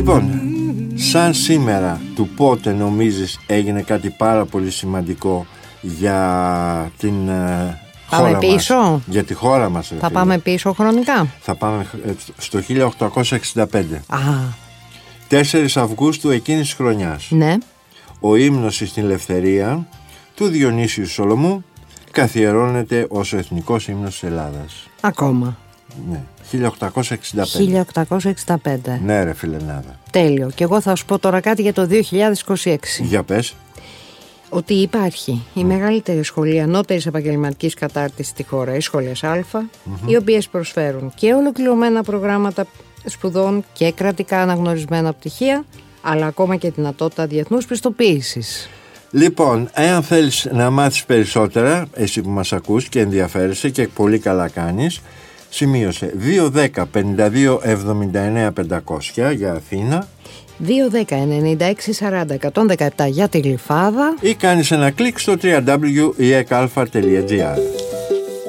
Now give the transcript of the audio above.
Λοιπόν, σαν σήμερα του πότε νομίζεις έγινε κάτι πάρα πολύ σημαντικό για την χώρα πίσω. μας? Για τη χώρα μας. Θα πάμε πίσω χρονικά. Θα πάμε στο 1865. 4 Αυγούστου εκείνης της χρονιάς. Ναι. Ο ύμνος στην ελευθερία του Διονύσιου Σολομού καθιερώνεται ως ο εθνικός ύμνος της Ελλάδας. Ακόμα. Ναι, 1865. 1865. Ναι ρε φιλενάδα. Τέλειο. Και εγώ θα σου πω τώρα κάτι για το 2026. Για πες. Ότι υπάρχει η μεγαλύτερη σχολή ανώτερης επαγγελματικής κατάρτισης στη χώρα, οι σχολές Α, οι οποίες προσφέρουν και ολοκληρωμένα προγράμματα σπουδών και κρατικά αναγνωρισμένα πτυχία, αλλά ακόμα και δυνατότητα διεθνούς πιστοποίησης. Λοιπόν, εάν θέλεις να μάθεις περισσότερα, εσύ που μας ακούς και ενδιαφέρεσαι και πολύ καλά κάνεις, σημείωσε 210 52 79 500 για Αθήνα, 210 96 40 117 για τη Γλυφάδα ή κάνεις ένα κλικ στο www.ekalfa.gr.